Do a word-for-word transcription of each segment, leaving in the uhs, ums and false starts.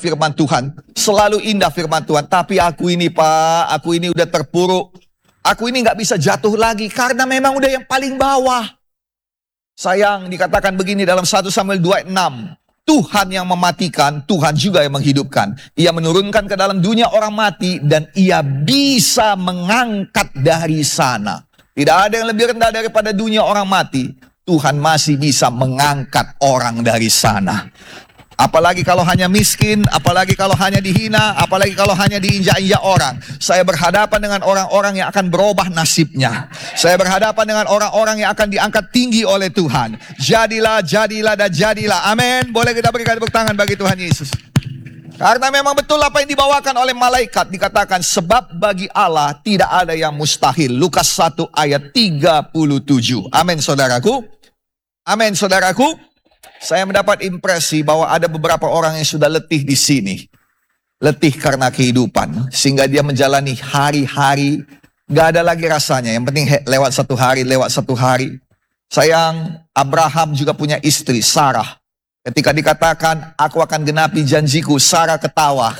firman Tuhan. Selalu indah firman Tuhan. Tapi aku ini Pak, aku ini udah terpuruk. Aku ini gak bisa jatuh lagi karena memang udah yang paling bawah. Sayang, dikatakan begini dalam satu Samuel dua ayat enam. Tuhan yang mematikan, Tuhan juga yang menghidupkan. Ia menurunkan ke dalam dunia orang mati dan ia bisa mengangkat dari sana. Tidak ada yang lebih rendah daripada dunia orang mati. Tuhan masih bisa mengangkat orang dari sana. Apalagi kalau hanya miskin, apalagi kalau hanya dihina, apalagi kalau hanya diinjak-injak orang. Saya berhadapan dengan orang-orang yang akan berubah nasibnya. Saya berhadapan dengan orang-orang yang akan diangkat tinggi oleh Tuhan. Jadilah, jadilah, dan jadilah. Amin. Boleh kita berikan tepuk tangan bagi Tuhan Yesus. Karena memang betul apa yang dibawakan oleh malaikat. Dikatakan sebab bagi Allah tidak ada yang mustahil. Lukas satu ayat tiga puluh tujuh. Amin saudaraku. Amin saudaraku. Saya mendapat impresi bahwa ada beberapa orang yang sudah letih di sini. Letih karena kehidupan. Sehingga dia menjalani hari-hari. Gak ada lagi rasanya. Yang penting lewat satu hari, lewat satu hari. Sayang, Abraham juga punya istri, Sarah. Ketika dikatakan, aku akan genapi janjiku, Sarah ketawa.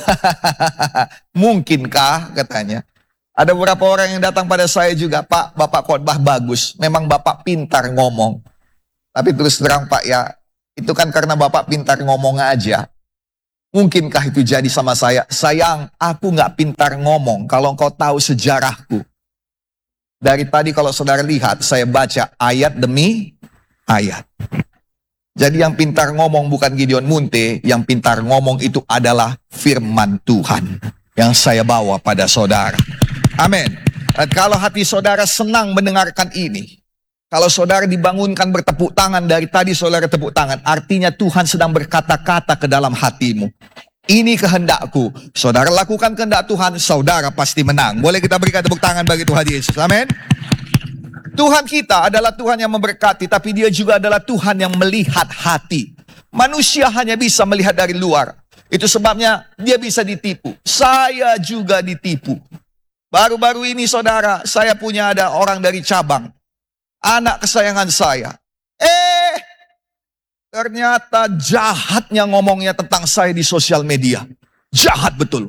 Mungkinkah, katanya. Ada beberapa orang yang datang pada saya juga, Pak, Bapak khotbah bagus. Memang Bapak pintar ngomong. Tapi terus terang Pak ya, itu kan karena Bapak pintar ngomong aja. Mungkinkah itu jadi sama saya? Sayang, aku gak pintar ngomong kalau engkau tahu sejarahku. Dari tadi kalau saudara lihat, saya baca ayat demi ayat. Jadi yang pintar ngomong bukan Gideon Munte, yang pintar ngomong itu adalah firman Tuhan yang saya bawa pada saudara. Amin. Dan kalau hati saudara senang mendengarkan ini, kalau saudara dibangunkan bertepuk tangan, dari tadi saudara tepuk tangan, artinya Tuhan sedang berkata-kata ke dalam hatimu. Ini kehendakku. Saudara lakukan kehendak Tuhan, saudara pasti menang. Boleh kita berikan tepuk tangan bagi Tuhan Yesus. Amin. Tuhan kita adalah Tuhan yang memberkati, tapi dia juga adalah Tuhan yang melihat hati. Manusia hanya bisa melihat dari luar. Itu sebabnya dia bisa ditipu. Saya juga ditipu. Baru-baru ini saudara, saya punya ada orang dari cabang. Anak kesayangan saya. Eh, ternyata jahatnya ngomongnya tentang saya di sosial media. Jahat betul.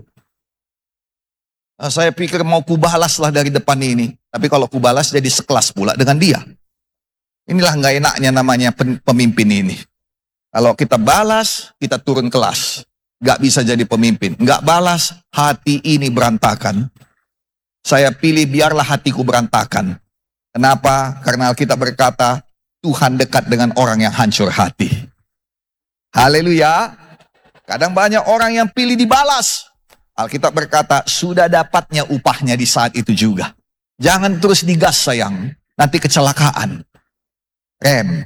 Nah, saya pikir mau kubalaslah dari depan ini. Tapi kalau kubalas jadi sekelas pula dengan dia. Inilah nggak enaknya namanya pemimpin ini. Kalau kita balas, kita turun kelas. Nggak bisa jadi pemimpin. Nggak balas, hati ini berantakan. Saya pilih biarlah hatiku berantakan. Kenapa? Karena Alkitab berkata, Tuhan dekat dengan orang yang hancur hati. Haleluya. Kadang banyak orang yang pilih dibalas. Alkitab berkata, sudah dapatnya upahnya di saat itu juga. Jangan terus digas sayang, nanti kecelakaan. Rem.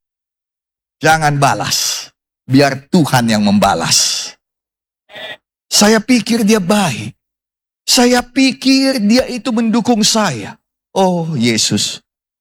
Jangan balas. Biar Tuhan yang membalas. Saya pikir dia baik. Saya pikir dia itu mendukung saya. Oh Yesus,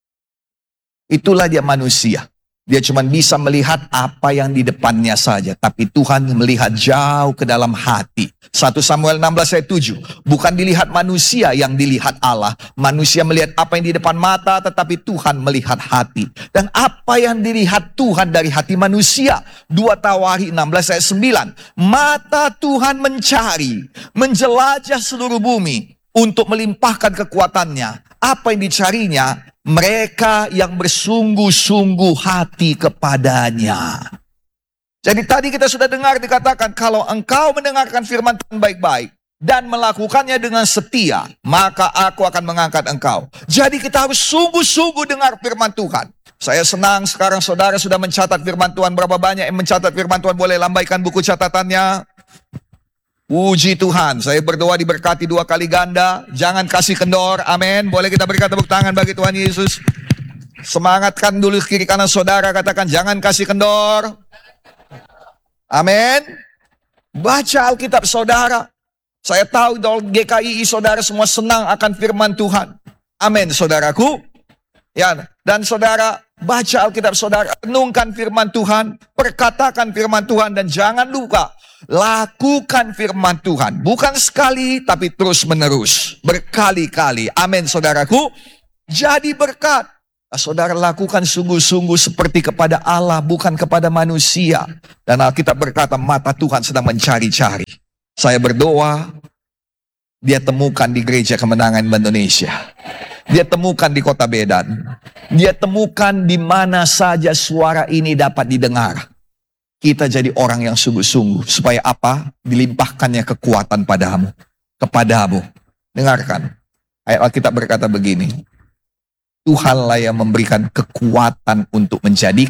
itulah dia manusia. Dia cuma bisa melihat apa yang di depannya saja. Tapi Tuhan melihat jauh ke dalam hati. satu Samuel enam belas ayat tujuh. Bukan dilihat manusia yang dilihat Allah. Manusia melihat apa yang di depan mata, tetapi Tuhan melihat hati. Dan apa yang dilihat Tuhan dari hati manusia. dua Tawari enam belas ayat sembilan. Mata Tuhan mencari, menjelajah seluruh bumi untuk melimpahkan kekuatannya. Apa yang dicarinya? Mereka yang bersungguh-sungguh hati kepadanya. Jadi tadi kita sudah dengar dikatakan, kalau engkau mendengarkan firman Tuhan baik-baik dan melakukannya dengan setia, maka aku akan mengangkat engkau. Jadi kita harus sungguh-sungguh dengar firman Tuhan. Saya senang sekarang saudara sudah mencatat firman Tuhan. Berapa banyak yang mencatat firman Tuhan? Boleh lambaikan buku catatannya. Puji Tuhan, saya berdoa diberkati dua kali ganda. Jangan kasih kendor, amin. Boleh kita berikan tepuk tangan bagi Tuhan Yesus. Semangatkan dulu kiri kanan saudara, katakan jangan kasih kendor. Amin. Baca Alkitab saudara. Saya tahu G K I I saudara semua senang akan firman Tuhan. Amin saudaraku. Ya, dan saudara baca Alkitab saudara, renungkan firman Tuhan, perkatakan firman Tuhan, dan jangan lupa lakukan firman Tuhan. Bukan sekali, tapi terus menerus, berkali-kali. Amin saudaraku. Jadi berkat. Saudara lakukan sungguh-sungguh seperti kepada Allah, bukan kepada manusia. Dan Alkitab berkata mata Tuhan sedang mencari-cari. Saya berdoa, dia temukan di Gereja Kemenangan Indonesia. Dia temukan di Kota Medan. Dia temukan di mana saja suara ini dapat didengar. Kita jadi orang yang sungguh-sungguh. Supaya apa? Dilimpahkannya kekuatan padamu. Kepadamu. Dengarkan. Ayat Alkitab berkata begini. Tuhanlah yang memberikan kekuatan untuk menjadi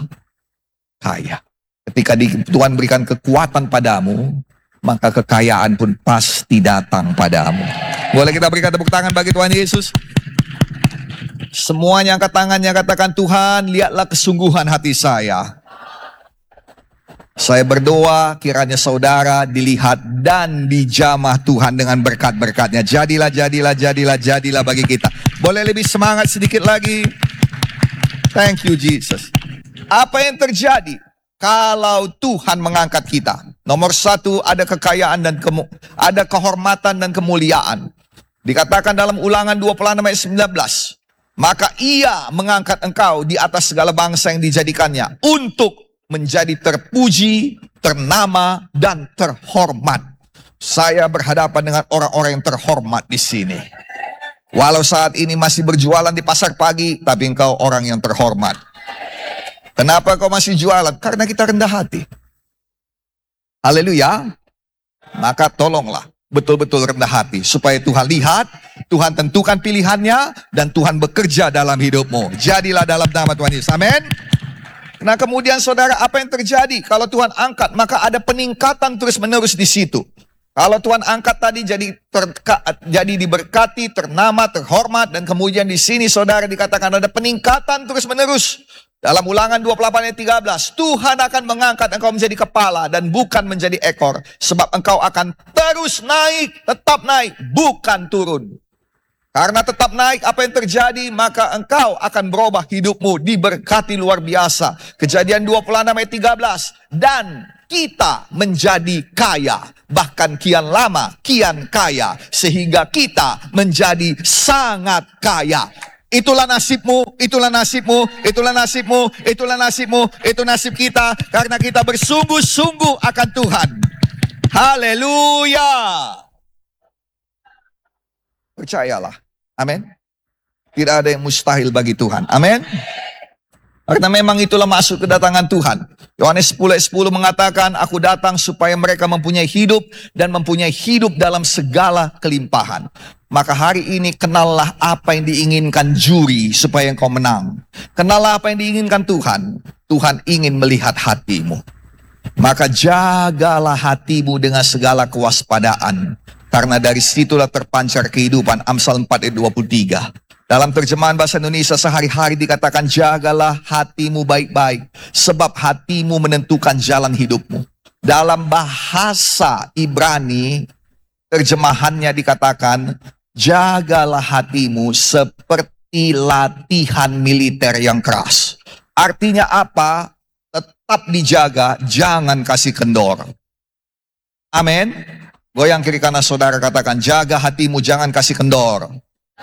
kaya. Ketika di, Tuhan berikan kekuatan padamu, maka kekayaan pun pasti datang padamu. Boleh kita berikan tepuk tangan bagi Tuhan Yesus? Semuanya angkat tangannya, katakan, Tuhan, lihatlah kesungguhan hati saya. Saya berdoa kiranya saudara dilihat dan dijamah Tuhan dengan berkat-berkatnya. Jadilah, jadilah, jadilah, jadilah bagi kita. Boleh lebih semangat sedikit lagi? Thank you Jesus. Apa yang terjadi kalau Tuhan mengangkat kita? Nomor satu, ada kekayaan dan kemu ada kehormatan dan kemuliaan. Dikatakan dalam Ulangan dua puluh enam ayat sembilan belas. Maka ia mengangkat engkau di atas segala bangsa yang dijadikannya untuk menjadi terpuji, ternama, dan terhormat. Saya berhadapan dengan orang-orang yang terhormat di sini. Walau saat ini masih berjualan di pasar pagi, tapi engkau orang yang terhormat. Kenapa kau masih jualan? Karena kita rendah hati. Haleluya. Maka tolonglah betul-betul rendah hati. Supaya Tuhan lihat, Tuhan tentukan pilihannya, dan Tuhan bekerja dalam hidupmu. Jadilah dalam nama Tuhan Yesus. Amin. Nah kemudian saudara, apa yang terjadi? Kalau Tuhan angkat, maka ada peningkatan terus-menerus di situ. Kalau Tuhan angkat tadi jadi terka, jadi diberkati, ternama, terhormat, dan kemudian di sini saudara dikatakan ada peningkatan terus-menerus. Dalam Ulangan dua puluh delapan ayat tiga belas, Tuhan akan mengangkat engkau menjadi kepala dan bukan menjadi ekor. Sebab engkau akan terus naik, tetap naik, bukan turun. Karena tetap naik, apa yang terjadi? Maka engkau akan berubah hidupmu, diberkati luar biasa. Kejadian dua puluh enam ayat tiga belas, dan kita menjadi kaya, bahkan kian lama, kian kaya, sehingga kita menjadi sangat kaya. Itulah nasibmu, itulah nasibmu, itulah nasibmu, itulah nasibmu, itu nasib kita, karena kita bersungguh-sungguh akan Tuhan. Haleluya. Percayalah, amin. Tidak ada yang mustahil bagi Tuhan, amin. Karena memang itulah maksud kedatangan Tuhan. Yohanes sepuluh ayat sepuluh mengatakan, aku datang supaya mereka mempunyai hidup dan mempunyai hidup dalam segala kelimpahan. Maka hari ini kenallah apa yang diinginkan juri supaya engkau menang. Kenallah apa yang diinginkan Tuhan. Tuhan ingin melihat hatimu. Maka jagalah hatimu dengan segala kewaspadaan. Karena dari situlah terpancar kehidupan. Amsal empat ayat dua puluh tiga. Dalam terjemahan bahasa Indonesia sehari-hari dikatakan, jagalah hatimu baik-baik. Sebab hatimu menentukan jalan hidupmu. Dalam bahasa Ibrani, terjemahannya dikatakan, jagalah hatimu seperti latihan militer yang keras. Artinya apa? Tetap dijaga, jangan kasih kendor. Amin. Goyang kiri kanan saudara, katakan, jaga hatimu, jangan kasih kendor.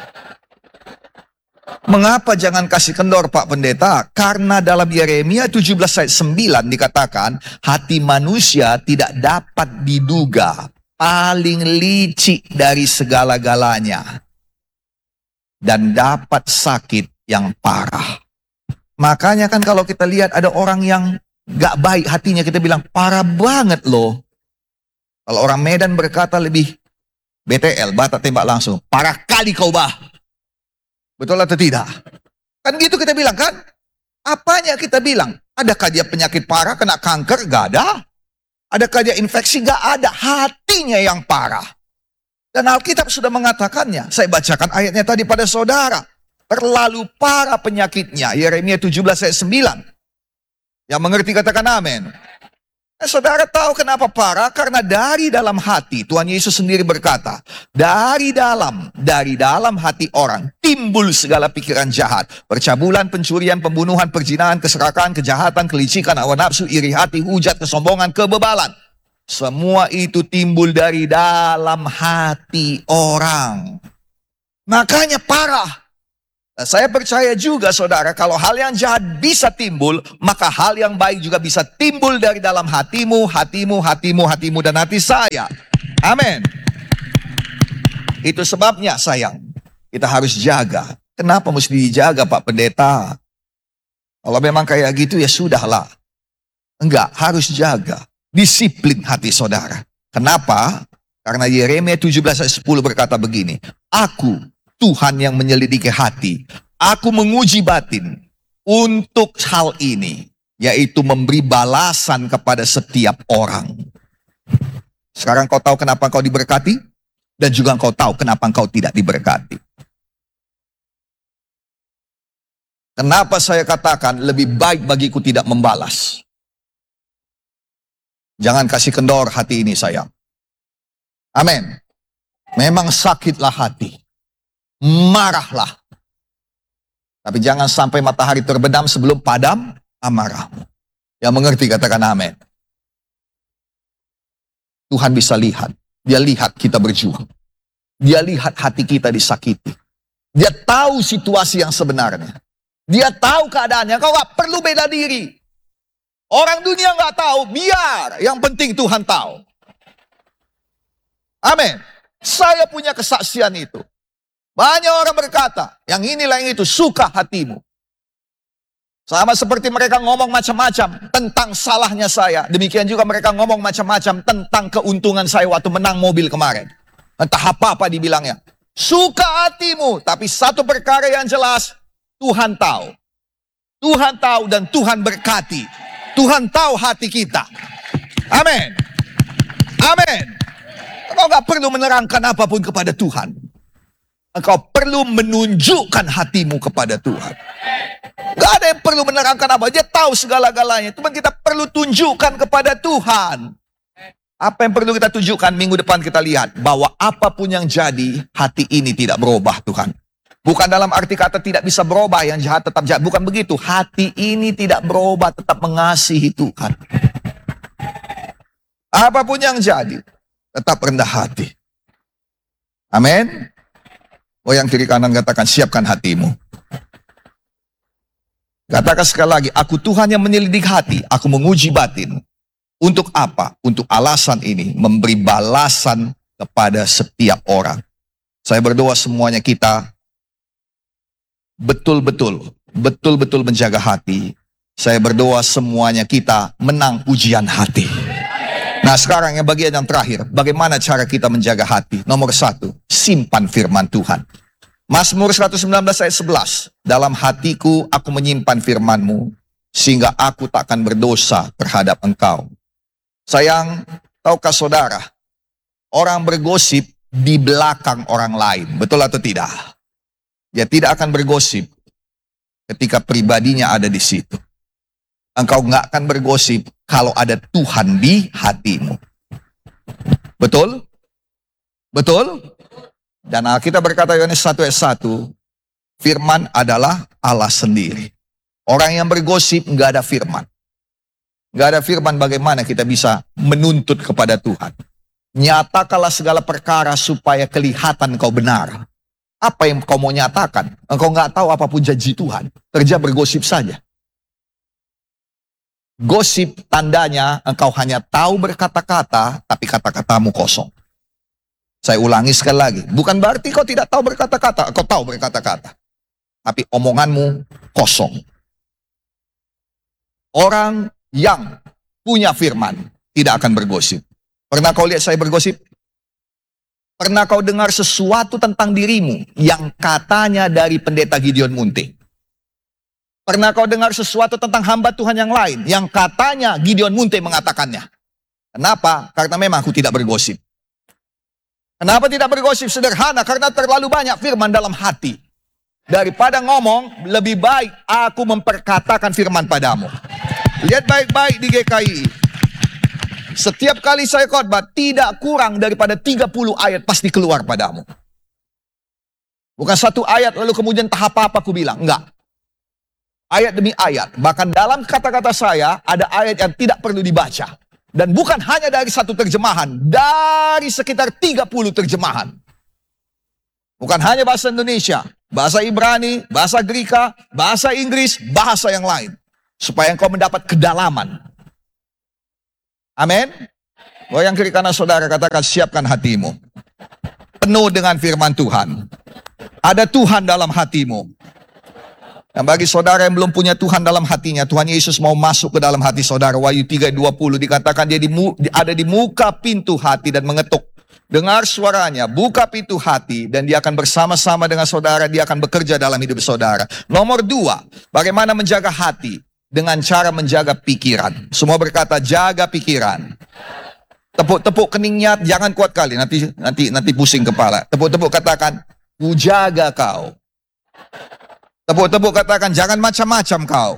Mengapa jangan kasih kendor Pak Pendeta? Karena dalam Yeremia tujuh belas ayat sembilan dikatakan, hati manusia tidak dapat diduga, paling licik dari segala-galanya, dan dapat sakit yang parah. Makanya kan kalau kita lihat ada orang yang gak baik hatinya, kita bilang parah banget loh. Kalau orang Medan berkata lebih B T L, batak tembak langsung, parah kali kau bah. Betul atau tidak? Kan gitu kita bilang kan? Apanya kita bilang? Adakah dia penyakit parah, kena kanker? Gak ada. Adakah dia infeksi? Gak ada. Hatinya yang parah. Dan Alkitab sudah mengatakannya. Saya bacakan ayatnya tadi pada saudara. Terlalu parah penyakitnya. Yeremia tujuh belas ayat sembilan. Yang mengerti katakan amin. Nah, saudara tahu kenapa parah? Karena dari dalam hati, Tuhan Yesus sendiri berkata, dari dalam, dari dalam hati orang, timbul segala pikiran jahat. Percabulan, pencurian, pembunuhan, perzinahan, keserakahan, kejahatan, kelicikan, hawa nafsu, iri hati, hujat, kesombongan, kebebalan. Semua itu timbul dari dalam hati orang. Makanya parah. Nah, saya percaya juga saudara, kalau hal yang jahat bisa timbul, maka hal yang baik juga bisa timbul dari dalam hatimu, hatimu, hatimu, hatimu, dan hati saya. Amin. Itu sebabnya sayang, kita harus jaga. Kenapa mesti dijaga Pak Pendeta? Kalau memang kayak gitu ya sudahlah. Enggak, harus jaga. Disiplin hati saudara. Kenapa? Karena Yeremia tujuh belas ayat sepuluh berkata begini. Aku, Tuhan yang menyelidiki hati. Aku menguji batin untuk hal ini. Yaitu memberi balasan kepada setiap orang. Sekarang kau tahu kenapa kau diberkati? Dan juga kau tahu kenapa kau tidak diberkati. Kenapa saya katakan lebih baik bagiku tidak membalas? Jangan kasih kendor hati ini sayang. Amin. Memang sakitlah hati. Marahlah. Tapi jangan sampai matahari terbenam sebelum padam amarahmu. Yang mengerti katakan amin. Tuhan bisa lihat. Dia lihat kita berjuang. Dia lihat hati kita disakiti. Dia tahu situasi yang sebenarnya. Dia tahu keadaannya. Kau gak perlu bela diri. Orang dunia gak tahu. Biar. Yang penting Tuhan tahu. Amin. Saya punya kesaksian itu. Banyak orang berkata. Yang inilah yang itu. Suka hatimu. Sama seperti mereka ngomong macam-macam tentang salahnya saya. Demikian juga mereka ngomong macam-macam tentang keuntungan saya waktu menang mobil kemarin. Entah apa-apa dibilangnya. Suka hatimu. Tapi satu perkara yang jelas. Tuhan tahu. Tuhan tahu dan Tuhan berkati. Tuhan tahu hati kita. Amin. Amin. Engkau gak perlu menerangkan apapun kepada Tuhan. Engkau perlu menunjukkan hatimu kepada Tuhan. Gak ada yang perlu menerangkan apa. Dia tahu segala-galanya. Cuma kita perlu tunjukkan kepada Tuhan. Apa yang perlu kita tunjukkan? Minggu depan kita lihat. Bahwa apapun yang jadi, hati ini tidak berubah Tuhan. Bukan dalam arti kata tidak bisa berubah, yang jahat tetap jahat. Bukan begitu. Hati ini tidak berubah, tetap mengasihi Tuhan. Apapun yang jadi, tetap rendah hati. Amin. Oh, yang kiri kanan katakan, siapkan hatimu. Katakan sekali lagi, aku Tuhan yang menyelidik hati, aku menguji batin. Untuk apa? Untuk alasan ini, memberi balasan kepada setiap orang. Saya berdoa semuanya kita betul-betul, betul-betul menjaga hati. Saya berdoa semuanya kita menang ujian hati. Nah sekarang yang bagian yang terakhir, bagaimana cara kita menjaga hati? Nomor satu, simpan firman Tuhan. Mazmur seratus sembilan belas ayat sebelas. Dalam hatiku aku menyimpan firman-Mu, sehingga aku tak akan berdosa terhadap Engkau. Sayang, tahukah saudara, orang bergosip di belakang orang lain, betul atau tidak? Dia tidak akan bergosip ketika pribadinya ada di situ. Engkau nggak akan bergosip kalau ada Tuhan di hatimu. Betul? Betul? Dan kita berkata Yohanes satu ayat satu, firman adalah Allah sendiri. Orang yang bergosip nggak ada firman. Nggak ada firman, bagaimana kita bisa menuntut kepada Tuhan. Nyatakanlah segala perkara supaya kelihatan kau benar. Apa yang kau mau nyatakan? Engkau nggak tahu apapun janji Tuhan. Kerja bergosip saja. Gosip tandanya engkau hanya tahu berkata-kata, tapi kata-katamu kosong. Saya ulangi sekali lagi. Bukan berarti kau tidak tahu berkata-kata. Kau tahu berkata-kata. Tapi omonganmu kosong. Orang yang punya firman tidak akan bergosip. Pernah kau lihat saya bergosip? Pernah kau dengar sesuatu tentang dirimu yang katanya dari pendeta Gideon Munting? Pernah kau dengar sesuatu tentang hamba Tuhan yang lain yang katanya Gideon Munting mengatakannya? Kenapa? Karena memang aku tidak bergosip. Kenapa tidak bergosip? Sederhana, karena terlalu banyak firman dalam hati. Daripada ngomong, lebih baik aku memperkatakan firman padamu. Lihat baik-baik di G K I. Setiap kali saya khotbah, tidak kurang daripada tiga puluh ayat pasti keluar padamu. Bukan satu ayat lalu kemudian tak apa-apa aku bilang. Enggak. Ayat demi ayat. Bahkan dalam kata-kata saya, ada ayat yang tidak perlu dibaca. Dan bukan hanya dari satu terjemahan. Dari sekitar tiga puluh terjemahan. Bukan hanya bahasa Indonesia. Bahasa Ibrani, bahasa Greka, bahasa Inggris, bahasa yang lain. Supaya engkau mendapat kedalaman. Amin. Goyang kiri kanan saudara, katakan siapkan hatimu. Penuh dengan firman Tuhan. Ada Tuhan dalam hatimu. Dan bagi saudara yang belum punya Tuhan dalam hatinya, Tuhan Yesus mau masuk ke dalam hati saudara. Wahyu tiga dua puluh dikatakan dia di, ada di muka pintu hati dan mengetuk. Dengar suaranya, buka pintu hati, dan dia akan bersama-sama dengan saudara, dia akan bekerja dalam hidup saudara. Nomor dua, bagaimana menjaga hati? Dengan cara menjaga pikiran. Semua berkata, jaga pikiran. Tepuk-tepuk keningnya, jangan kuat kali, nanti nanti nanti pusing kepala. Tepuk-tepuk katakan, ku jaga kau. Tepuk-tepuk katakan, jangan macam-macam kau.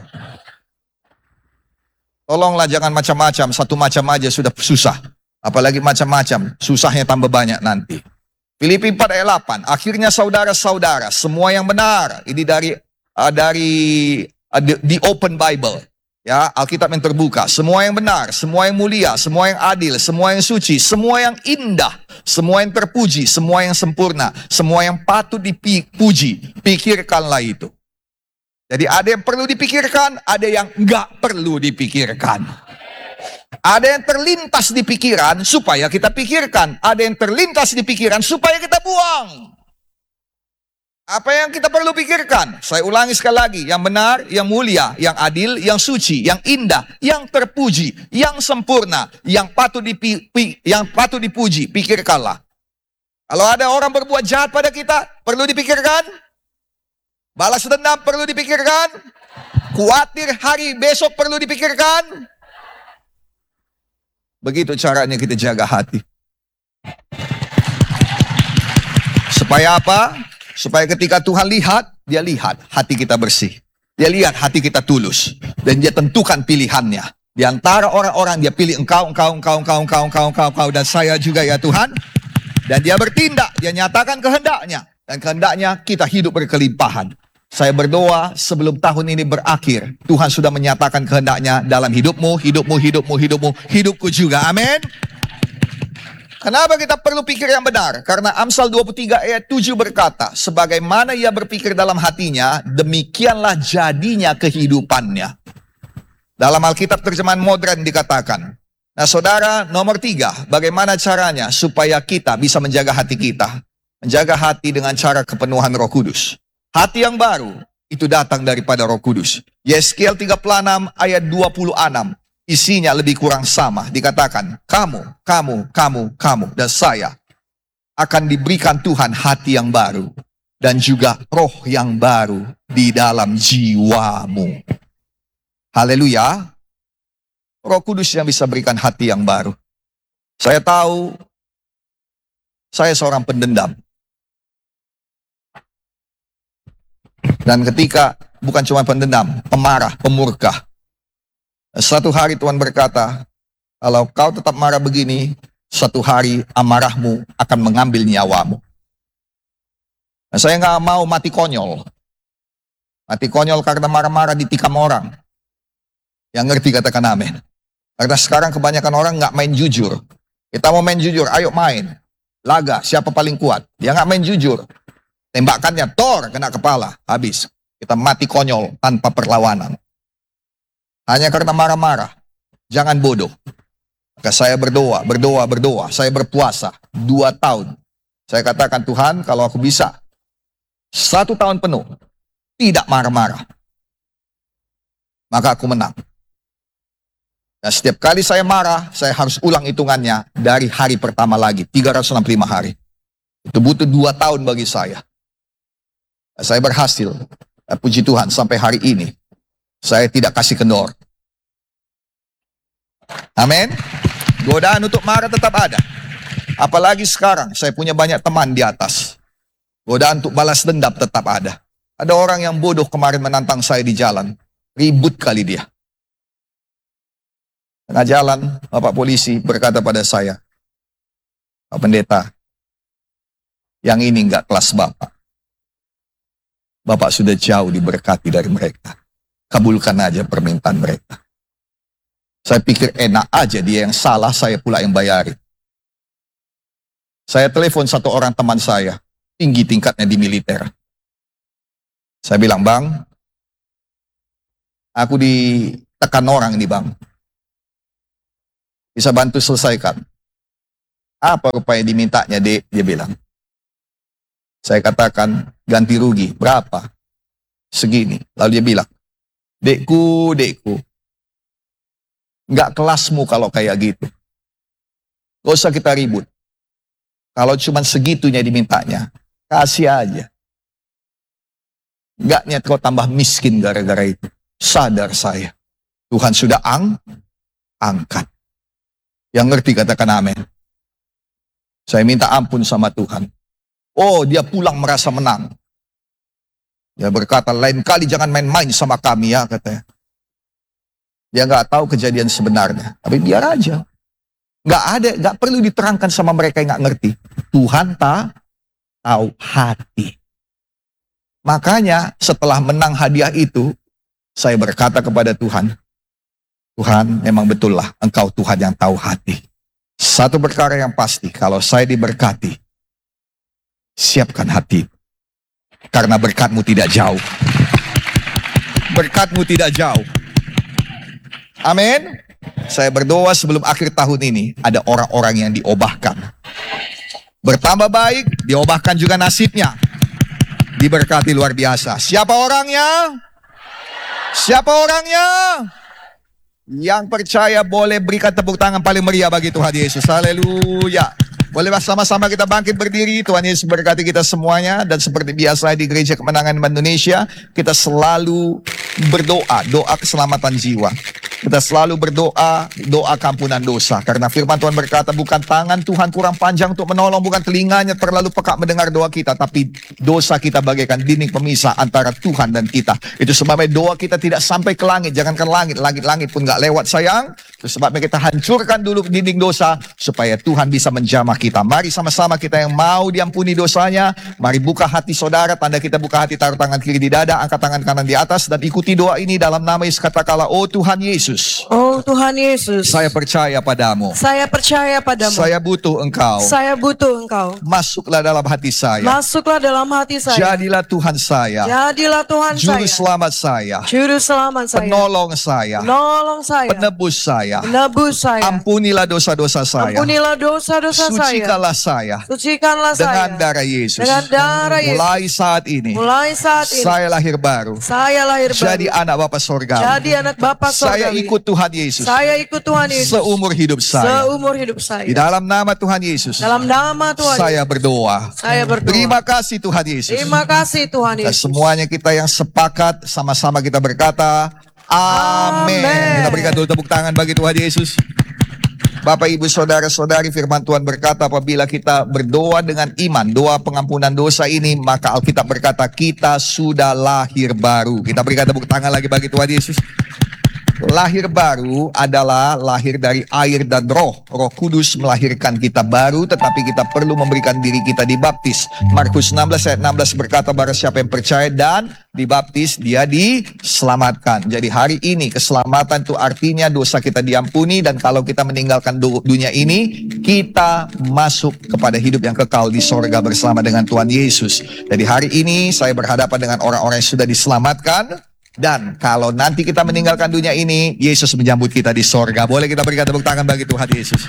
Tolonglah jangan macam-macam, satu macam aja sudah susah. Apalagi macam-macam, susahnya tambah banyak nanti. Filipi empat ayat delapan, akhirnya saudara-saudara, semua yang benar. Ini dari uh, dari uh, the, the Open Bible. Ya, Alkitab yang terbuka. Semua yang benar, semua yang mulia, semua yang adil, semua yang suci, semua yang indah, semua yang terpuji, semua yang sempurna, semua yang patut dipuji. Pikirkanlah itu. Jadi ada yang perlu dipikirkan, ada yang enggak perlu dipikirkan. Ada yang terlintas di pikiran supaya kita pikirkan. Ada yang terlintas di pikiran supaya kita buang. Apa yang kita perlu pikirkan? Saya ulangi sekali lagi. Yang benar, yang mulia, yang adil, yang suci, yang indah, yang terpuji, yang sempurna, yang patut dipi, yang patut dipuji. Pikirkanlah. Kalau ada orang berbuat jahat pada kita, perlu dipikirkan. Balas dendam perlu dipikirkan. Khawatir hari besok perlu dipikirkan. Begitu caranya kita jaga hati. Supaya apa? Supaya ketika Tuhan lihat, dia lihat hati kita bersih. Dia lihat hati kita tulus. Dan dia tentukan pilihannya. Di antara orang-orang dia pilih engkau, engkau, engkau, engkau, engkau, engkau, engkau, engkau, dan saya juga ya Tuhan. Dan dia bertindak, dia nyatakan kehendaknya. Dan kehendaknya kita hidup berkelimpahan. Saya berdoa sebelum tahun ini berakhir, Tuhan sudah menyatakan kehendaknya dalam hidupmu, hidupmu, hidupmu, hidupmu, hidupku juga. Amin. Kenapa kita perlu pikir yang benar? Karena Amsal dua puluh tiga ayat tujuh berkata, sebagaimana ia berpikir dalam hatinya, demikianlah jadinya kehidupannya. Dalam Alkitab terjemahan modern dikatakan. Nah saudara, nomor tiga, bagaimana caranya supaya kita bisa menjaga hati kita? Menjaga hati dengan cara kepenuhan Roh Kudus. Hati yang baru itu datang daripada Roh Kudus. Yeskiel tiga puluh enam ayat dua puluh enam. Isinya lebih kurang sama. Dikatakan, kamu, kamu, kamu, kamu, dan saya akan diberikan Tuhan hati yang baru. Dan juga roh yang baru di dalam jiwamu. Haleluya. Roh Kudus yang bisa berikan hati yang baru. Saya tahu, saya seorang pendendam. Dan ketika, bukan cuma pendendam, pemarah, pemurka. Satu hari Tuhan berkata, kalau kau tetap marah begini, satu hari amarahmu akan mengambil nyawamu. Nah, saya nggak mau mati konyol. Mati konyol karena marah-marah ditikam orang. Yang ngerti katakan amin. Karena sekarang kebanyakan orang nggak main jujur. Kita mau main jujur, ayo main. Laga, siapa paling kuat? Dia nggak main jujur. Tembakannya, tor, kena kepala, habis. Kita mati konyol tanpa perlawanan. Hanya karena marah-marah. Jangan bodoh. Maka saya berdoa, berdoa, berdoa. Saya berpuasa dua tahun. Saya katakan, Tuhan, kalau aku bisa satu tahun penuh tidak marah-marah, maka aku menang. Nah, setiap kali saya marah, saya harus ulang hitungannya dari hari pertama lagi, tiga ratus enam puluh lima hari. Itu butuh dua tahun bagi saya. Saya berhasil, puji Tuhan, sampai hari ini saya tidak kasih kendor. Amin. Godaan untuk marah tetap ada. Apalagi sekarang saya punya banyak teman di atas. Godaan untuk balas dendam tetap ada. Ada orang yang bodoh kemarin menantang saya di jalan. Ribut kali dia. Tengah jalan, Bapak polisi berkata pada saya, Pak Pendeta, yang ini enggak kelas Bapak. Bapak sudah jauh diberkati dari mereka. Kabulkan aja permintaan mereka. Saya pikir enak aja, dia yang salah, saya pula yang bayarin. Saya telepon satu orang teman saya, tinggi tingkatnya di militer. Saya bilang, Bang, aku ditekan orang ini, Bang. Bisa bantu selesaikan. Apa rupanya dimintanya, Dek? Dia bilang. Saya katakan, ganti rugi. Berapa? Segini. Lalu dia bilang, dekku, dekku, nggak kelasmu kalau kayak gitu. Gak usah kita ribut. Kalau cuma segitunya dimintanya, kasih aja. Nggak niat kau tambah miskin gara-gara itu. Sadar saya. Tuhan sudah ang, angkat. Yang ngerti katakan amin. Saya minta ampun sama Tuhan. Oh, dia pulang merasa menang. Dia berkata, lain kali jangan main-main sama kami ya, katanya. Dia nggak tahu kejadian sebenarnya. Tapi biar aja. Nggak ada, nggak perlu diterangkan sama mereka yang nggak ngerti. Tuhan tak tahu hati. Makanya setelah menang hadiah itu, saya berkata kepada Tuhan, Tuhan, memang betul lah Engkau Tuhan yang tahu hati. Satu perkara yang pasti, kalau saya diberkati, siapkan hati. Karena berkatmu tidak jauh. Berkatmu tidak jauh. Amin. Saya berdoa sebelum akhir tahun ini, ada orang-orang yang diobahkan. Bertambah baik, diobahkan juga nasibnya. Diberkati luar biasa. Siapa orangnya? Siapa orangnya? Yang percaya boleh berikan tepuk tangan paling meriah bagi Tuhan Yesus. Haleluya. Boleh sama-sama kita bangkit berdiri. Tuhan Yesus berkati kita semuanya. Dan seperti biasa di Gereja Kemenangan Indonesia, kita selalu berdoa, doa keselamatan jiwa. Kita selalu berdoa, doa kampunan dosa. Karena firman Tuhan berkata, bukan tangan Tuhan kurang panjang untuk menolong, bukan telinganya terlalu peka mendengar doa kita, tapi dosa kita bagaikan dinding pemisah antara Tuhan dan kita. Itu sebabnya doa kita tidak sampai ke langit. Jangankan langit, langit-langit pun gak lewat sayang. Itu sebabnya kita hancurkan dulu dinding dosa, supaya Tuhan bisa menjamah kita. Mari sama-sama kita yang mau diampuni dosanya, mari buka hati saudara, tanda kita buka hati, taruh tangan kiri di dada, angkat tangan kanan di atas, dan ikuti doa ini dalam nama Yesus. Katakanlah, oh Tuhan Yesus, oh Tuhan Yesus, saya percaya padamu. Saya percaya padamu. Saya butuh Engkau. Saya butuh Engkau. Masuklah dalam hati saya. Masuklah dalam hati saya. Jadilah Tuhan saya. Jadilah Tuhan Juru saya. selamat saya. Juru selamat saya. Penolong saya. Penolong saya. Penebus saya. Penebus saya. Ampunilah dosa-dosa saya. Ampunilah dosa-dosa saya. Sucikanlah saya. Sucikanlah saya. Dengan darah Yesus. Dengan darah Yesus. Mulai saat ini. Mulai saat ini. Saya lahir baru. Saya lahir baru. Jadi anak Bapa Sorgawi. Jadi anak Bapa Sorgawi. Saya ikut Tuhan Yesus. Saya ikut Tuhan Yesus. Seumur hidup saya. Seumur hidup saya. Di dalam nama Tuhan Yesus. Dalam nama Tuhan Saya berdoa. Saya berdoa. Terima kasih Tuhan Yesus. Terima kasih Tuhan Dan Yesus. semuanya kita yang sepakat, sama-sama kita berkata, Amin. Amin. Kita berikan dulu tepuk tangan bagi Tuhan Yesus. Bapak, Ibu, Saudara-saudari, firman Tuhan berkata, apabila kita berdoa dengan iman, doa pengampunan dosa ini, maka Alkitab berkata, kita sudah lahir baru. Kita berikan tepuk tangan lagi bagi Tuhan Yesus. Lahir baru adalah lahir dari air dan roh. Roh Kudus melahirkan kita baru, tetapi kita perlu memberikan diri kita dibaptis. Markus enam belas ayat enam belas berkata, barang siapa yang percaya dan dibaptis, dia diselamatkan. Jadi hari ini keselamatan itu artinya dosa kita diampuni, dan kalau kita meninggalkan dunia ini, kita masuk kepada hidup yang kekal di sorga bersama dengan Tuhan Yesus. Jadi hari ini saya berhadapan dengan orang-orang yang sudah diselamatkan. Dan kalau nanti kita meninggalkan dunia ini, Yesus menyambut kita di sorga. Boleh kita berikan tepuk tangan bagi Tuhan Yesus.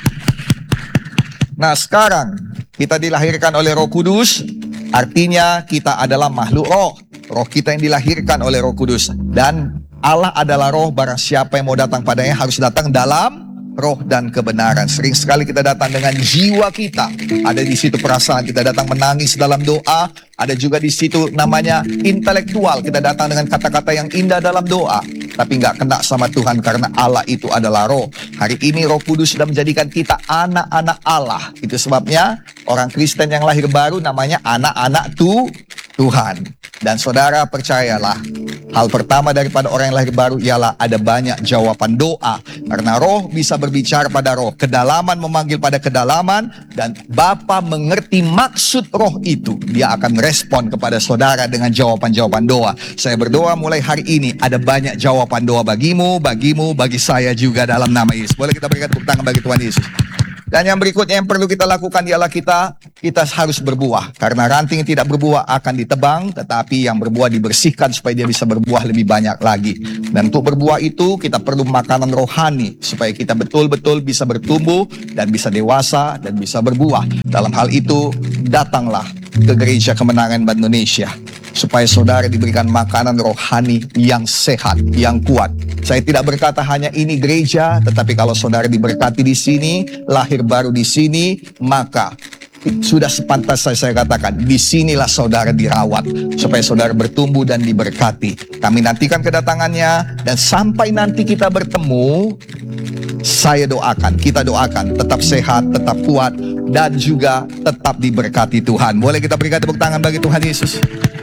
Nah, sekarang kita dilahirkan oleh Roh Kudus, artinya kita adalah makhluk roh. Roh kita yang dilahirkan oleh Roh Kudus. Dan Allah adalah roh, barang siapa yang mau datang padanya harus datang dalam roh dan kebenaran. Sering sekali kita datang dengan jiwa kita. Ada di situ perasaan, kita datang menangis dalam doa. Ada juga di situ namanya intelektual. Kita datang dengan kata-kata yang indah dalam doa, tapi nggak kena sama Tuhan karena Allah itu adalah roh. Hari ini Roh Kudus sudah menjadikan kita anak-anak Allah. Itu sebabnya orang Kristen yang lahir baru namanya anak-anak tu Tuhan. Dan saudara percayalah, hal pertama daripada orang yang lahir baru ialah ada banyak jawaban doa. Karena roh bisa berbicara pada roh, kedalaman memanggil pada kedalaman, dan Bapa mengerti maksud roh itu. Dia akan respon kepada saudara dengan jawaban-jawaban doa. Saya berdoa mulai hari ini ada banyak jawaban doa bagimu, bagimu, bagi saya juga dalam nama Yesus. Boleh kita berikan tepuk tangan bagi Tuhan Yesus. Dan yang berikutnya yang perlu kita lakukan ialah kita kita harus berbuah. Karena ranting yang tidak berbuah akan ditebang, tetapi yang berbuah dibersihkan supaya dia bisa berbuah lebih banyak lagi. Dan untuk berbuah itu kita perlu makanan rohani supaya kita betul-betul bisa bertumbuh dan bisa dewasa dan bisa berbuah. Dalam hal itu datanglah ke Gereja Kemenangan Bank Indonesia supaya saudara diberikan makanan rohani yang sehat, yang kuat. Saya tidak berkata hanya ini gereja, tetapi kalau saudara diberkati di sini, lahir baru di sini, maka sudah sepantasnya saya katakan, disinilah saudara dirawat supaya saudara bertumbuh dan diberkati. Kami nantikan kedatangannya, dan sampai nanti kita bertemu, saya doakan, kita doakan tetap sehat, tetap kuat, dan juga tetap diberkati Tuhan. Boleh kita berikan tepuk tangan bagi Tuhan Yesus.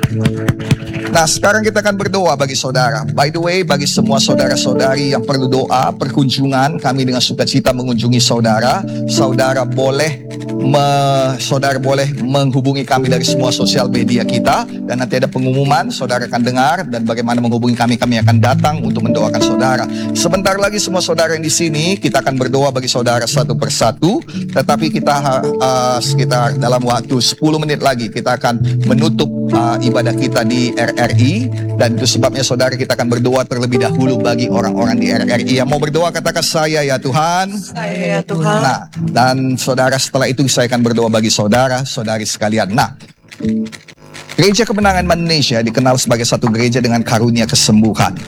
Nah, sekarang kita akan berdoa bagi saudara. By the way, bagi semua saudara-saudari yang perlu doa, perkunjungan, kami dengan sukacita mengunjungi saudara. Saudara boleh me, saudara boleh menghubungi kami dari semua sosial media kita, dan nanti ada pengumuman, saudara akan dengar dan bagaimana menghubungi kami. Kami akan datang untuk mendoakan saudara. Sebentar lagi semua saudara yang di sini, kita akan berdoa bagi saudara satu persatu, tetapi kita uh, sekitar dalam waktu sepuluh menit lagi kita akan menutup uh, ibadah kita di R R I, dan itu sebabnya saudara kita akan berdoa terlebih dahulu bagi orang-orang di R R I yang mau berdoa. Katakan saya ya Tuhan. Saya ya Tuhan. Nah, dan saudara setelah itu saya akan berdoa bagi saudara, saudari sekalian. Nah, Gereja Kemenangan Bank Indonesia dikenal sebagai satu gereja dengan karunia kesembuhan.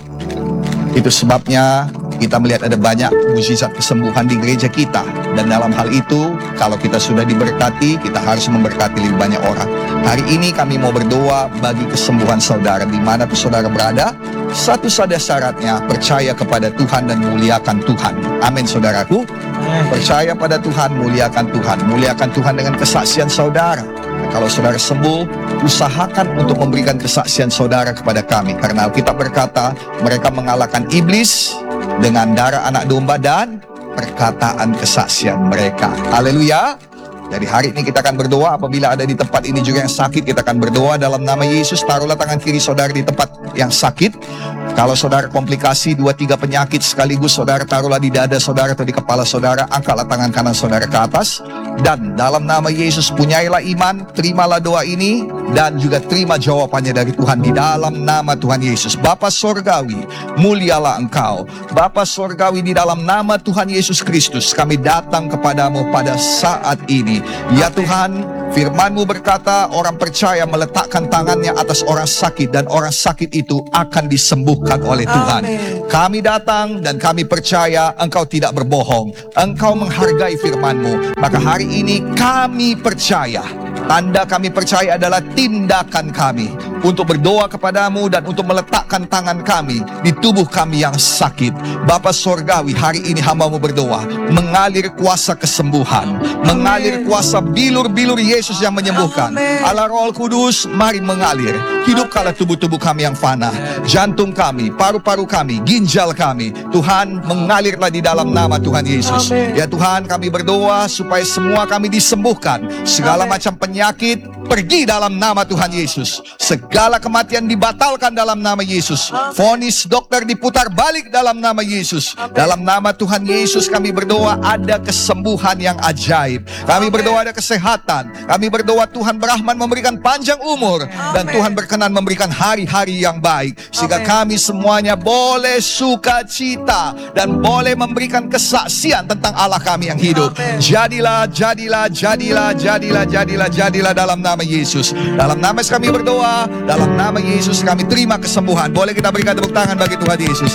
Itu sebabnya kita melihat ada banyak mukjizat kesembuhan di gereja kita. Dan dalam hal itu, kalau kita sudah diberkati, kita harus memberkati lebih banyak orang. Hari ini kami mau berdoa bagi kesembuhan saudara di mana pun saudara berada. Satu saja syaratnya, percaya kepada Tuhan dan muliakan Tuhan. Amin saudaraku. Percaya pada Tuhan, muliakan Tuhan. Muliakan Tuhan dengan kesaksian saudara. Kalau saudara sembuh, usahakan untuk memberikan kesaksian saudara kepada kami. Karena Alkitab berkata, mereka mengalahkan iblis dengan darah anak domba dan perkataan kesaksian mereka. Haleluya. Jadi hari ini kita akan berdoa. Apabila ada di tempat ini juga yang sakit, kita akan berdoa dalam nama Yesus. Taruhlah tangan kiri saudara di tempat yang sakit. Kalau saudara komplikasi dua tiga penyakit sekaligus, saudara taruhlah di dada saudara atau di kepala saudara. Angkatlah tangan kanan saudara ke atas. Dan dalam nama Yesus punyailah iman, terimalah doa ini, dan juga terima jawabannya dari Tuhan di dalam nama Tuhan Yesus. Bapa Sorgawi, mulialah Engkau. Bapa Sorgawi, di dalam nama Tuhan Yesus Kristus, kami datang kepadamu pada saat ini. Ya Tuhan, firman-Mu berkata, orang percaya meletakkan tangannya atas orang sakit, dan orang sakit itu akan disembuhkan oleh Tuhan. Amen. Kami datang dan kami percaya Engkau tidak berbohong. Engkau menghargai firman-Mu. Maka hari ini kami percaya. Tanda kami percaya adalah tindakan kami untuk berdoa kepadamu dan untuk meletakkan tangan kami di tubuh kami yang sakit. Bapa Sorgawi, hari ini hamba-Mu berdoa, mengalir kuasa kesembuhan, mengalir kuasa bilur-bilur Yesus yang menyembuhkan. Amen. Allah Roh Kudus, mari mengalir. Hidupkanlah tubuh-tubuh kami yang fana, jantung kami, paru-paru kami, ginjal kami. Tuhan, mengalirlah di dalam nama Tuhan Yesus. Amen. Ya Tuhan, kami berdoa supaya semua kami disembuhkan. Segala Amen. macam penyakit pergi dalam nama Tuhan Yesus. Segala kematian dibatalkan dalam nama Yesus. Amen. Vonis dokter diputar balik dalam nama Yesus. Amen. Dalam nama Tuhan Yesus kami berdoa ada kesembuhan yang ajaib. Kami Amen. berdoa ada kesehatan. Kami berdoa Tuhan berahman memberikan panjang umur. Dan Amen. Tuhan berkenan memberikan hari-hari yang baik. Sehingga Amen. kami semuanya boleh sukacita dan boleh memberikan kesaksian tentang Allah kami yang hidup. Amen. Jadilah, jadilah, jadilah, jadilah, jadilah, jadilah dalam nama Yesus. Dalam nama Yesus kami berdoa. Dalam nama Yesus kami terima kesembuhan. Boleh kita berikan tepuk tangan bagi Tuhan Yesus.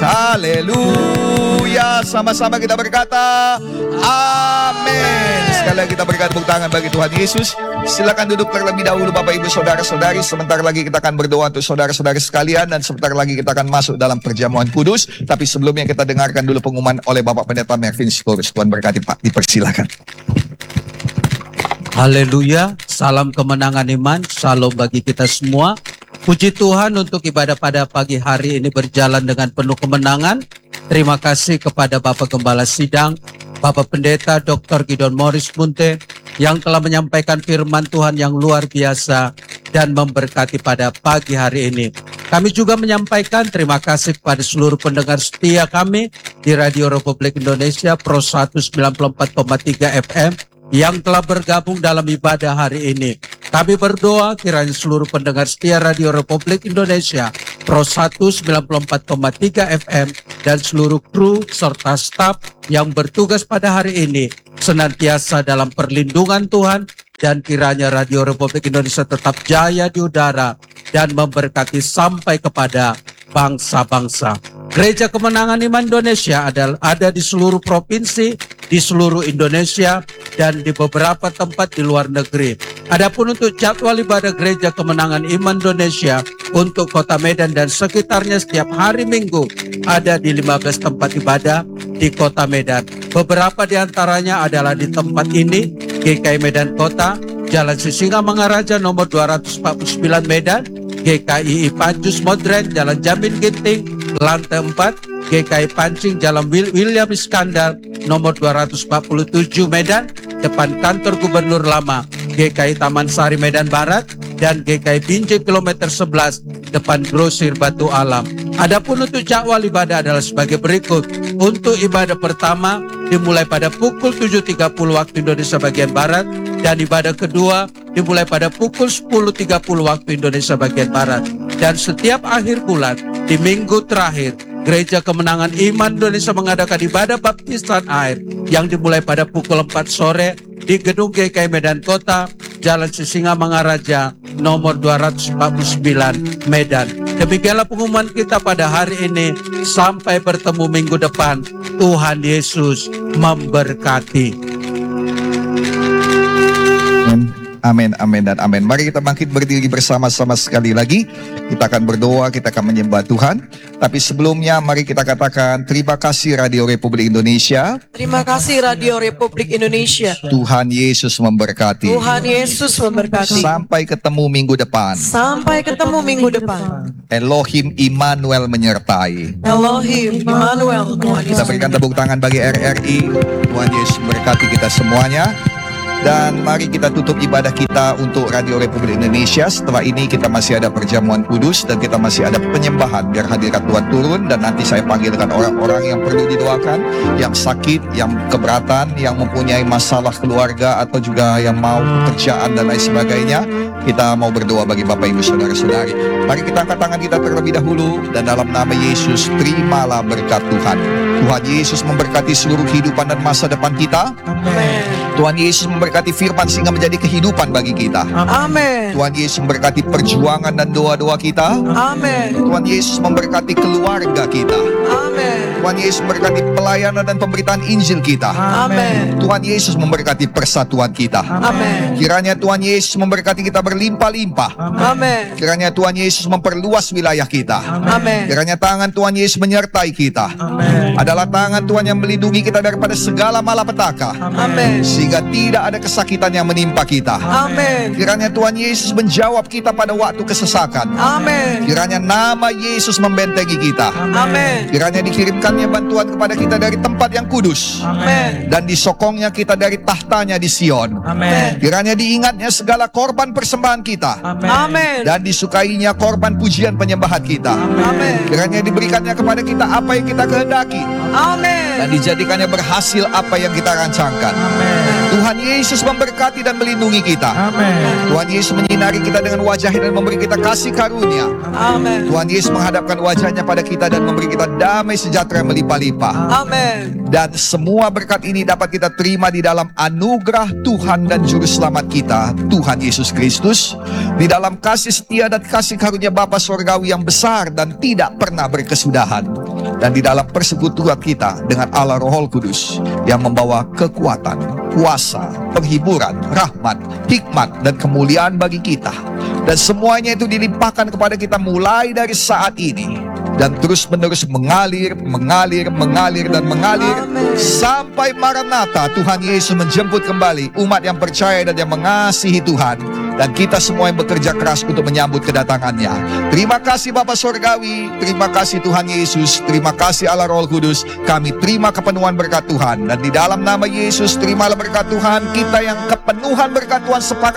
Haleluya. Sama-sama kita berkata amin. Sekali lagi kita berikan tepuk tangan bagi Tuhan Yesus. Silakan duduk terlebih dahulu Bapak Ibu Saudara-saudari. Sebentar lagi kita akan berdoa untuk saudara-saudari sekalian, dan sebentar lagi kita akan masuk dalam perjamuan kudus. Tapi sebelumnya kita dengarkan dulu pengumuman oleh Bapak Pendeta Mervin Sitorus. Tuhan berkati Pak, dipersilakan. Haleluya, salam kemenangan iman, shalom bagi kita semua. Puji Tuhan untuk ibadah pada pagi hari ini berjalan dengan penuh kemenangan. Terima kasih kepada Bapak Gembala Sidang, Bapak Pendeta Doktor Gideon Morris Munte, yang telah menyampaikan firman Tuhan yang luar biasa dan memberkati pada pagi hari ini. Kami juga menyampaikan terima kasih kepada seluruh pendengar setia kami di Radio Republik Indonesia Pro seratus sembilan puluh empat koma tiga F M yang telah bergabung dalam ibadah hari ini. Kami berdoa kiranya seluruh pendengar setia Radio Republik Indonesia Pro seratus sembilan puluh empat koma tiga F M dan seluruh kru serta staf yang bertugas pada hari ini senantiasa dalam perlindungan Tuhan, dan kiranya Radio Republik Indonesia tetap jaya di udara dan memberkati sampai kepada bangsa-bangsa. Gereja Kemenangan Iman Indonesia ada, ada di seluruh provinsi, di seluruh Indonesia, dan di beberapa tempat di luar negeri. Adapun untuk jadwal ibadah Gereja Kemenangan Iman Indonesia untuk Kota Medan dan sekitarnya setiap hari Minggu ada di lima belas tempat ibadah di Kota Medan. Beberapa di antaranya adalah di tempat ini, G K I Medan Kota, Jalan Sisingamangaraja nomor dua ratus empat puluh sembilan Medan, G K I I Pancus Modern, Jalan Jamin Ginting, lantai empat, G K I Pancing, Jalan William Iskandar, nomor dua ratus empat puluh tujuh Medan, depan kantor Gubernur Lama, G K I Taman Sari Medan Barat, dan G K I Binjai kilometer sebelas, depan Grosir Batu Alam. Adapun untuk jadwal ibadah adalah sebagai berikut. Untuk ibadah pertama dimulai pada pukul tujuh tiga puluh waktu Indonesia bagian Barat, dan ibadah kedua dimulai pada pukul sepuluh tiga puluh waktu Indonesia bagian Barat. Dan setiap akhir bulan di minggu terakhir, Gereja Kemenangan Iman Indonesia mengadakan ibadah baptisan air yang dimulai pada pukul empat sore di gedung G K I Medan Kota, Jalan Sisingamangaraja nomor dua ratus empat puluh sembilan Medan. Demikianlah pengumuman kita pada hari ini. Sampai bertemu minggu depan. Tuhan Yesus memberkati. Amin, amin, dan amin. Mari kita bangkit berdiri bersama-sama sekali lagi. Kita akan berdoa, kita akan menyembah Tuhan. Tapi sebelumnya mari kita katakan terima kasih Radio Republik Indonesia. Terima kasih Radio Republik Indonesia. Tuhan Yesus memberkati. Tuhan Yesus memberkati. Sampai ketemu minggu depan. Sampai ketemu minggu depan. Elohim Immanuel menyertai. Elohim Immanuel. Tuhan Kita Yesus. berikan tepuk tangan bagi R R I. Tuhan Yesus memberkati kita semuanya. Dan mari kita tutup ibadah kita untuk Radio Republik Indonesia. Setelah ini kita masih ada perjamuan kudus dan kita masih ada penyembahan biar hadirat Tuhan turun. Dan nanti saya panggilkan orang-orang yang perlu didoakan, yang sakit, yang keberatan, yang mempunyai masalah keluarga atau juga yang mau pekerjaan dan lain sebagainya. Kita mau berdoa bagi Bapak Ibu Saudara-saudari. Mari kita angkat tangan kita terlebih dahulu, dan dalam nama Yesus terimalah berkat Tuhan. Tuhan Yesus memberkati seluruh kehidupan dan masa depan kita. Amin. Tuhan Yesus memberkati firman sehingga menjadi kehidupan bagi kita. Amin. Tuhan Yesus memberkati perjuangan dan doa-doa kita. Amin. Tuhan Yesus memberkati keluarga kita. Amin. Tuhan Yesus memberkati pelayanan dan pemberitaan Injil kita. Amin. Tuhan Yesus memberkati persatuan kita. Amin. Kiranya Tuhan Yesus memberkati kita berlimpah-limpah. Amin. Kiranya Tuhan Yesus memperluas wilayah kita. Amin. Kiranya tangan Tuhan Yesus menyertai kita. Adalah tangan Tuhan yang melindungi kita daripada segala malapetaka. Amin. Sehingga tidak ada kesakitan yang menimpa kita. Amin. Kiranya Tuhan Yesus menjawab kita pada waktu kesesakan. Amin. Kiranya nama Yesus membentengi kita. Amin. Kiranya dikirimkannya bantuan kepada kita dari tempat yang kudus. Amin. Dan disokongnya kita dari tahtanya di Sion. Amin. Kiranya diingatnya segala korban persembahan kita. Amin. Dan disukainya korban pujian penyembahan kita. Amin. Kiranya diberikannya kepada kita apa yang kita kehendaki. Amin. Dan dijadikannya berhasil apa yang kita rancangkan. Tuhan Yesus memberkati dan melindungi kita. Tuhan Yesus menyinari kita dengan wajahnya dan memberi kita kasih karunia. Amin. Tuhan Yesus menghadapkan wajahnya pada kita dan memberi kita damai sejahtera yang melimpah-limpah. Amin. Dan semua berkat ini dapat kita terima di dalam anugerah Tuhan dan Juru Selamat kita, Tuhan Yesus Kristus. Di dalam kasih setia dan kasih karunia Bapa Sorgawi yang besar dan tidak pernah berkesudahan. Dan di dalam persekutuan kita dengan Allah Roh Kudus yang membawa kekuatan, kuasa, penghiburan, rahmat, hikmat, dan kemuliaan bagi kita. Dan semuanya itu dilimpahkan kepada kita mulai dari saat ini. Dan terus-menerus mengalir, mengalir, mengalir, dan mengalir. Amin. Sampai Maranatha, Tuhan Yesus menjemput kembali umat yang percaya dan yang mengasihi Tuhan. Dan kita semua yang bekerja keras untuk menyambut kedatangannya. Terima kasih Bapa Sorgawi. Terima kasih Tuhan Yesus. Terima kasih Allah Roh Kudus. Kami terima kepenuhan berkat Tuhan. Dan di dalam nama Yesus, terimalah berkat Tuhan. Kita yang kepenuhan berkat Tuhan sepakat